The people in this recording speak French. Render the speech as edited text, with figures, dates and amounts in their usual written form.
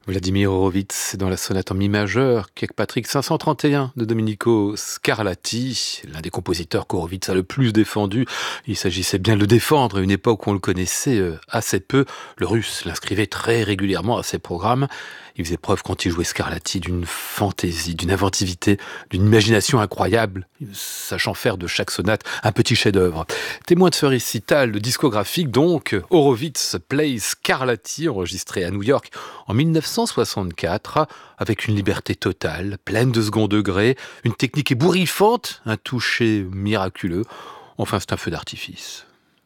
Vladimir Horowitz dans la sonate en mi majeur, Kirkpatrick 531 de Domenico Scarlatti, l'un des compositeurs qu'Horowitz a le plus défendu. Il s'agissait bien de le défendre à une époque où on le connaissait assez peu. Le russe l'inscrivait très régulièrement à ses programmes. Il faisait preuve quand il jouait Scarlatti d'une fantaisie, d'une inventivité, d'une imagination incroyable, sachant faire de chaque sonate un petit chef-d'œuvre. Témoin de ce récital discographique donc, Horowitz Plays Scarlatti, enregistré à New York en 1964, avec une liberté totale, pleine de second degré, une technique ébouriffante, un toucher miraculeux. Enfin, c'est un feu d'artifice.